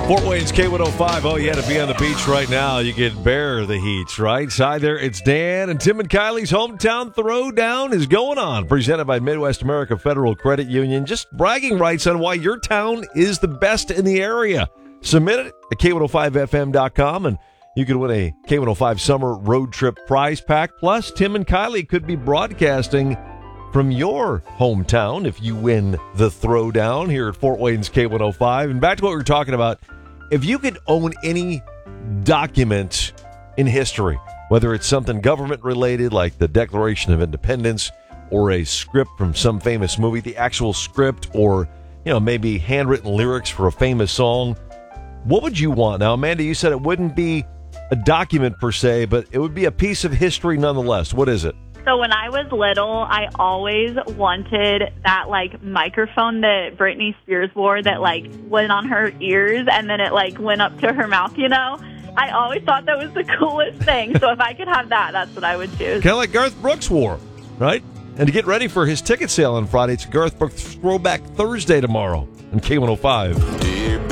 Fort Wayne's K105. Oh, yeah, to be on the beach right now, you can bear the heat, right? Hi there, it's Dan, and Tim and Kylie's Hometown Throwdown is going on. Presented by Midwest America Federal Credit Union. Just bragging rights on why your town is the best in the area. Submit it at K105FM.com, and you can win a K105 Summer Road Trip prize pack. Plus, Tim and Kylie could be broadcasting from your hometown if you win the Throwdown here at Fort Wayne's K105. And back to what we were talking about. If you could own any document in history, whether it's something government-related like the Declaration of Independence or a script from some famous movie, the actual script, or, you know, maybe handwritten lyrics for a famous song, what would you want? Now, Amanda, you said it wouldn't be a document per se, but it would be a piece of history nonetheless. What is it? So when I was little, I always wanted that, like, microphone that Britney Spears wore that, like, went on her ears and then it, like, went up to her mouth, you know? I always thought that was the coolest thing. So if I could have that, that's what I would choose. Kind of like Garth Brooks wore, right? And to get ready for his ticket sale on Friday, it's Garth Brooks Throwback Thursday tomorrow on K105.